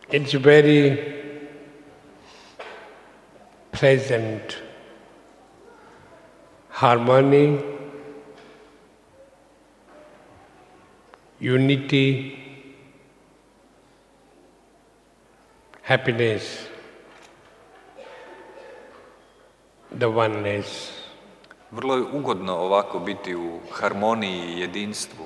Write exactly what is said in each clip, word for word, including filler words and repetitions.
It's very pleasant harmony, unity, happiness, the oneness. Vrlo je ugodno ovako biti u harmoniji i jedinstvu.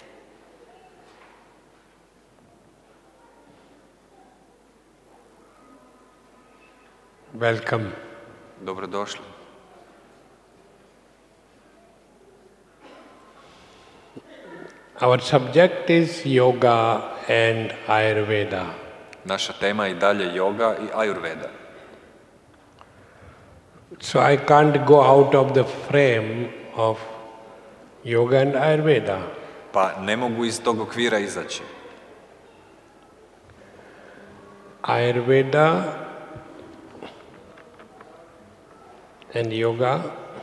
Welcome. Dobrodošli. Our subject is yoga and Ayurveda. Naša tema je i dalje yoga i Ayurveda. So I can't go out of the frame of yoga and Ayurveda. Pa ne mogu iz tog okvira izaći. Ayurveda and yoga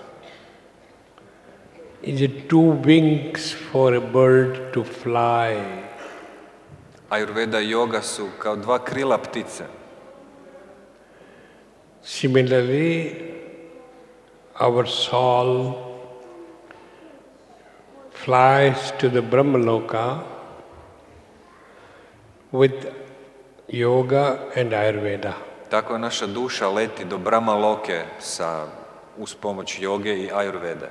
is two wings for a bird to fly. Ayurveda i yoga su kao dva krila ptice. Similarly, our soul flies to the Brahmaloka with yoga and Ayurveda. Tako naša duša leti do Brahma Loke sa, uz pomoć joge i Ayurvede.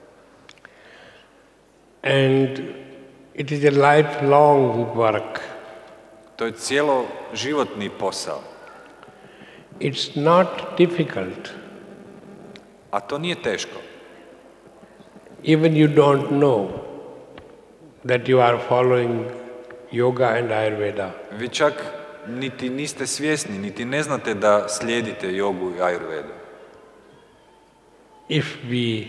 And it is a lifelong work. To je cijelo životni posao. It's not difficult. A to nije teško. Even you don't know that you are following yoga and Ayurveda. Vi čak niti niste svjesni, niti ne znate da slijedite jogu i Ayurvedu. If we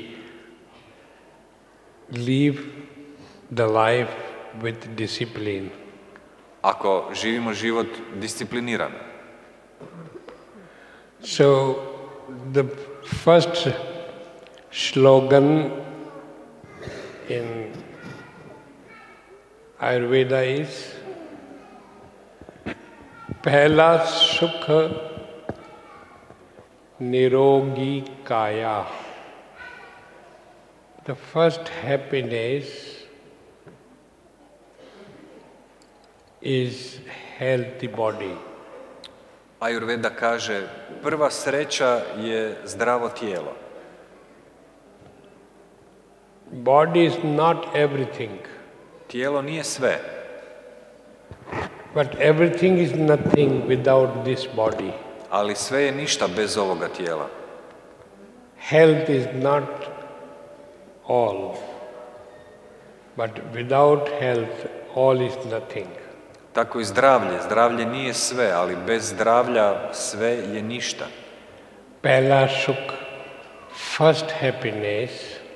live the life with discipline. Ako živimo život disciplinirano. So the first slogan in Ayurveda is Pehla Sukh Nirogi Kaya. The first happiness is healthy body. Ayurveda kaže, prva sreća je zdravo tijelo. Body is not everything. Tijelo nije sve. But everything is nothing without this body. Ali sve je ništa bez ovoga tijela. Health is not all. But without health, all is nothing. Tako i zdravlje. Zdravlje nije sve, ali bez zdravlja sve je ništa. Pehla Sukh, first happiness,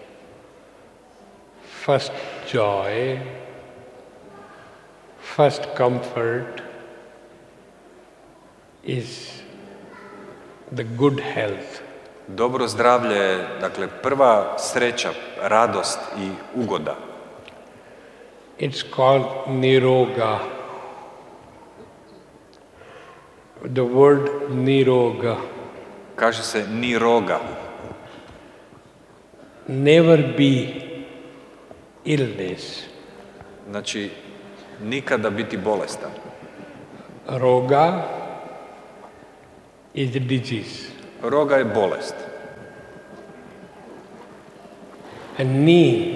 first joy, first comfort is the good health. Dobro zdravlje je, dakle, prva sreća, radost i ugoda. It's called Niroga. The word Niroga. Kaže se niroga. Never be illness. Znači, nikada biti bolestan. Roga is disease. Roga je bolest. And ni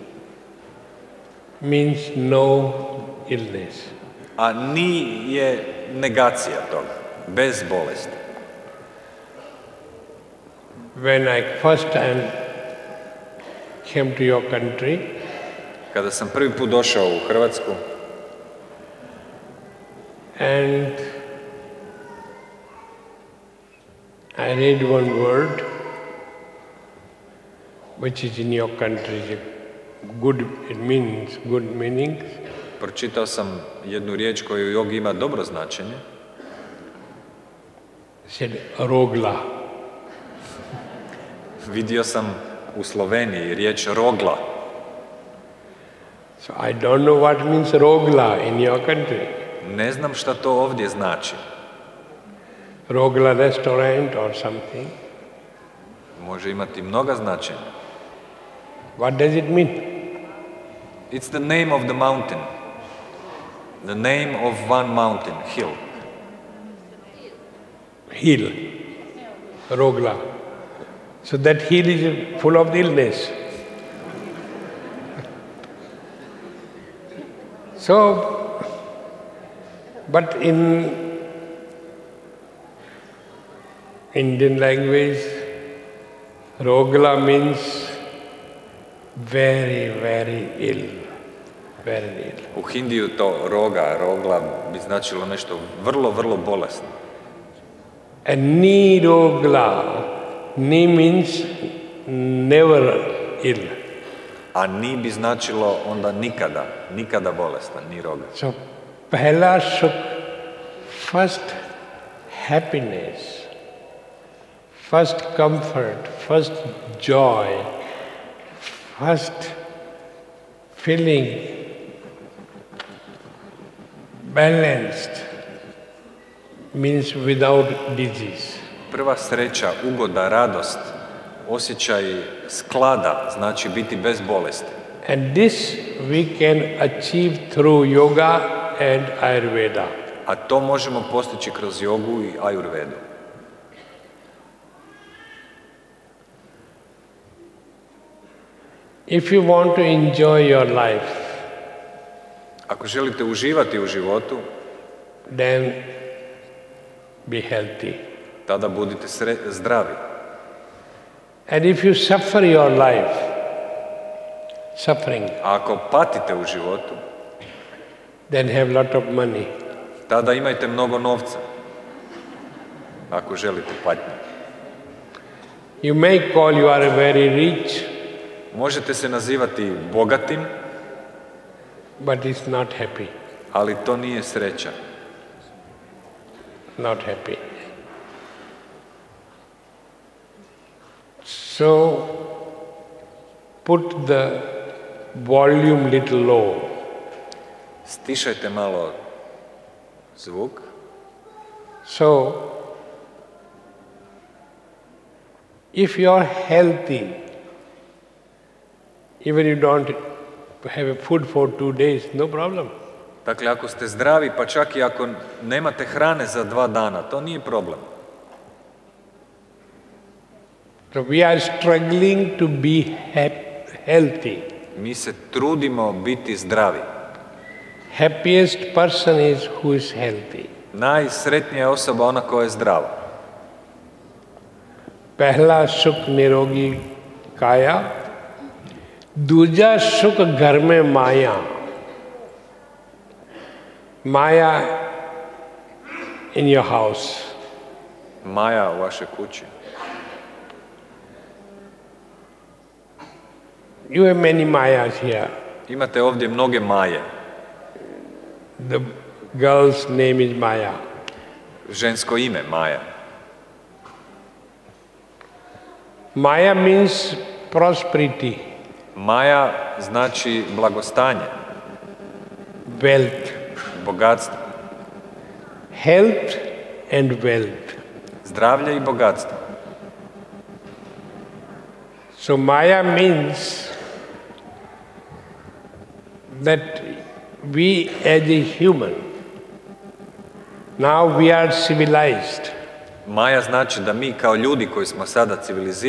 means no illness. A ni je negacija toga, bez bolesti. When I first time came to your country, Kada sam prvi put došao u Hrvatsku, and I read one word which is in your country, good, it means good meanings. pročitao sam jednu riječ koju u jogi ima dobro značenje. Said rogla. Vidio sam u Sloveniji riječ rogla. So I don't know what means rogla in your country. Ne znam šta to ovdje znači. Rogla restaurant or something. Može imati mnoga značenja. What does it mean? It's the name of the mountain. The name of one mountain, hill. Hill. Rogla. So that hill is full of illness. So, but in Indian language, Rogla means very, very ill. Very ill. U Hindiju to roga, rogla bi značilo nešto vrlo, vrlo bolesno. And ni Rogla, ni means never ill. A ni bi značilo onda nikada, nikada bolestan, ni roga. So, Pehla Sukh, first happiness, first comfort, first joy, first feeling balanced means without disease. Prva sreća, ugoda, radost, osjećaj sklada, znači biti bez bolesti. And this we can achieve through yoga and Ayurveda. A to možemo postići kroz jogu i ajurvedu. If you want to enjoy your life, Ako želite uživati u životu, then be healthy. tada budite sre- zdravi. And if you suffer your life, suffering, A ako patite u životu, then have lot of money. tada imajte mnogo novca. Ako želite patnju. You may call you are very rich, Možete se nazivati bogatim, but it's not happy. ali to nije sreća. Not happy. So, put the volume little low. Stišajte malo zvuk. So, if you are healthy, even you don't have a food for two days, no problem. Dakle, ako ste zdravi, pa čak i ako nemate hrane za dva dana, to nije problem. So we are struggling to be hap- healthy. Mi se trudimo biti zdravi. Happiest person is who is healthy. Najsretnija je osoba ona koja je zdrava. पहला सुख निरोगी काया, दूजा सुख घर में माया. Maya in your house. Maja u vašoj kući. You have many Mayas here. Imate ovdje mnoge Maje. The girl's name is Maya. Žensko ime Maja. Maya means prosperity, Maja znači blagostanje, wealth, bogatstvo, health and wealth. zdravlje i bogatstvo. So Maya means that we as a human, now we are civilized. Maja znači da mi kao ljudi koji smo sada civilizirani